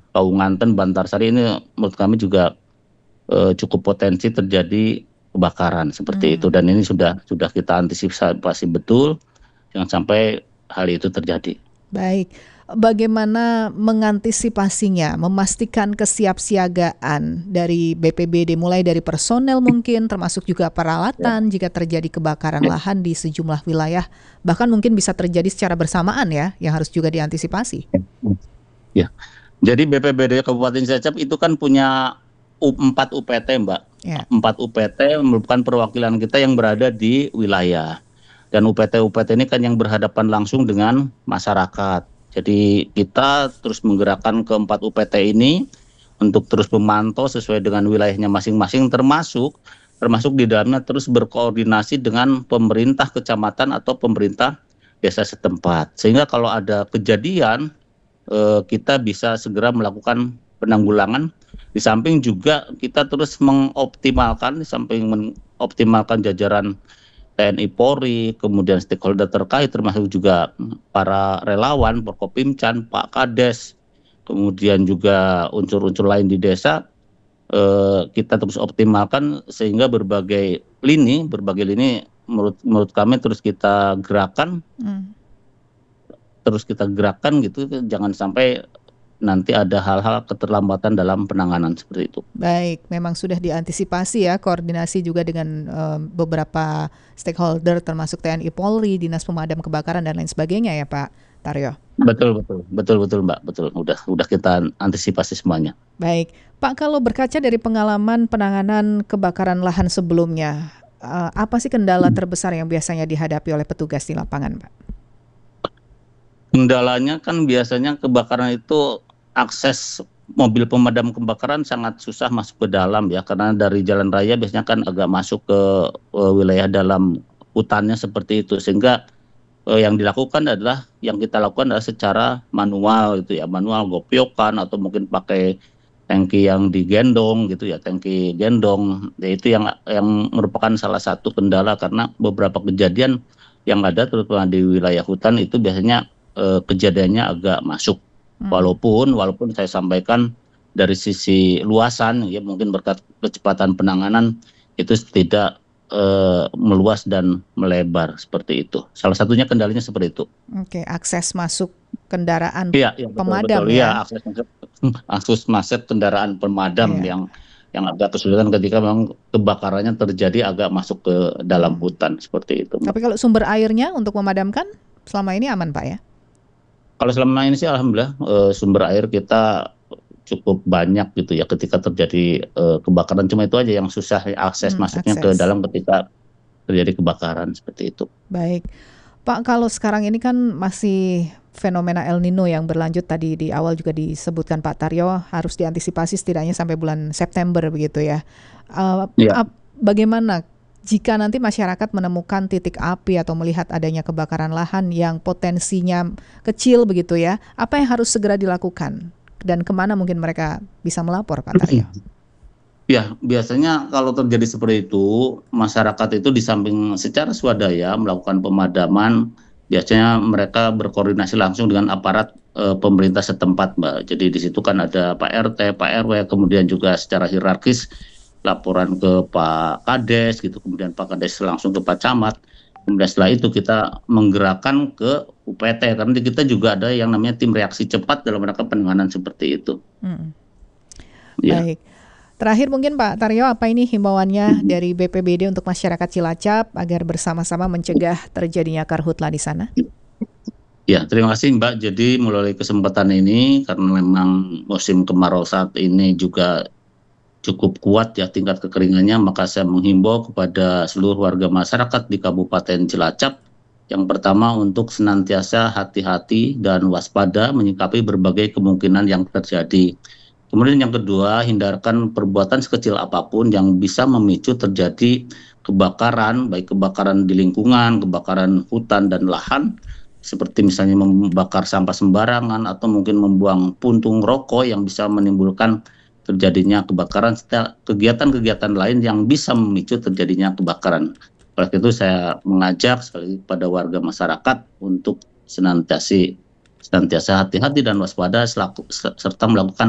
Kaunganten, Bantarsari ini menurut kami juga cukup potensi terjadi kebakaran seperti itu, dan ini sudah kita antisipasi betul jangan sampai hal itu terjadi. Baik, bagaimana mengantisipasinya, memastikan kesiapsiagaan dari BPBD mulai dari personel mungkin termasuk juga Ya. peralatan jika terjadi kebakaran lahan di sejumlah wilayah, bahkan mungkin bisa terjadi secara bersamaan ya, yang harus juga diantisipasi. Ya. Jadi BPBD Kabupaten Cilacap itu kan punya 4 UPT, Mbak. Ya. 4 UPT merupakan perwakilan kita yang berada di wilayah. Dan UPT-UPT ini kan yang berhadapan langsung dengan masyarakat. Jadi kita terus menggerakkan ke 4 UPT ini untuk terus memantau sesuai dengan wilayahnya masing-masing, termasuk di dalamnya terus berkoordinasi dengan pemerintah kecamatan atau pemerintah desa setempat. Sehingga kalau ada kejadian kita bisa segera melakukan penanggulangan. Di samping juga kita terus mengoptimalkan, di samping mengoptimalkan jajaran TNI Polri, kemudian stakeholder terkait termasuk juga para relawan, Forkopimcan, Pak Kades, kemudian juga unsur-unsur lain di desa, kita terus optimalkan sehingga berbagai lini menurut kami terus kita gerakan. Terus kita gerakan gitu, jangan sampai nanti ada hal-hal keterlambatan dalam penanganan seperti itu. Baik, memang sudah diantisipasi ya, koordinasi juga dengan beberapa stakeholder termasuk TNI Polri, Dinas Pemadam Kebakaran dan lain sebagainya ya Pak Taryo. Betul Mbak, betul. Udah kita antisipasi semuanya. Baik, Pak, kalau berkaca dari pengalaman penanganan kebakaran lahan sebelumnya, apa sih kendala terbesar yang biasanya dihadapi oleh petugas di lapangan, Pak? Kendalanya kan biasanya kebakaran itu akses mobil pemadam kebakaran sangat susah masuk ke dalam ya, karena dari jalan raya biasanya kan agak masuk ke wilayah dalam hutannya seperti itu, sehingga yang kita lakukan adalah secara manual gitu ya, manual gopyokan atau mungkin pakai tangki yang digendong gitu ya, tangki gendong. Ya, itu yang merupakan salah satu kendala, karena beberapa kejadian yang ada terutama di wilayah hutan itu biasanya kejadiannya agak masuk. Walaupun saya sampaikan dari sisi luasan ya, mungkin berkat kecepatan penanganan itu tidak meluas dan melebar seperti itu. Salah satunya kendalinya seperti itu. Oke, akses masuk kendaraan Betul. pemadam Ya, ya. akses masuk kendaraan pemadam Iya. yang agak kesulitan ketika memang kebakarannya terjadi agak masuk ke dalam hutan seperti itu. Tapi kalau sumber airnya untuk memadamkan selama ini aman, Pak ya? Kalau selama ini sih alhamdulillah sumber air kita cukup banyak gitu ya ketika terjadi kebakaran. Cuma itu aja yang susah akses masuknya ke dalam ketika terjadi kebakaran seperti itu. Baik, Pak, kalau sekarang ini kan masih fenomena El Nino yang berlanjut, tadi di awal juga disebutkan Pak Taryo harus diantisipasi setidaknya sampai bulan September begitu ya. Bagaimana jika nanti masyarakat menemukan titik api atau melihat adanya kebakaran lahan yang potensinya kecil begitu ya, apa yang harus segera dilakukan dan kemana mungkin mereka bisa melapor, Pak Taryo? Ya, biasanya kalau terjadi seperti itu, masyarakat itu di samping secara swadaya melakukan pemadaman, biasanya mereka berkoordinasi langsung dengan aparat pemerintah setempat, Mbak. Jadi di situ kan ada Pak RT, Pak RW, kemudian juga secara hierarkis laporan ke Pak Kades gitu, kemudian Pak Kades langsung ke Pak Camat. Kemudian setelah itu kita menggerakkan ke UPT, karena kita juga ada yang namanya tim reaksi cepat dalam rangka penanganan seperti itu. Ya. Baik. Terakhir mungkin Pak Taryo, apa ini himbauannya dari BPBD untuk masyarakat Cilacap agar bersama-sama mencegah terjadinya karhutla di sana? Ya, terima kasih Mbak. Jadi melalui kesempatan ini, karena memang musim kemarau saat ini juga cukup kuat ya tingkat kekeringannya, maka saya menghimbau kepada seluruh warga masyarakat di Kabupaten Cilacap, yang pertama untuk senantiasa hati-hati dan waspada menyikapi berbagai kemungkinan yang terjadi. Kemudian yang kedua, hindarkan perbuatan sekecil apapun yang bisa memicu terjadi kebakaran, baik kebakaran di lingkungan, kebakaran hutan dan lahan, seperti misalnya membakar sampah sembarangan atau mungkin membuang puntung rokok yang bisa menimbulkan terjadinya kebakaran, serta kegiatan-kegiatan lain yang bisa memicu terjadinya kebakaran. Oleh itu saya mengajak sekali pada warga masyarakat untuk senantiasa hati-hati dan waspada serta melakukan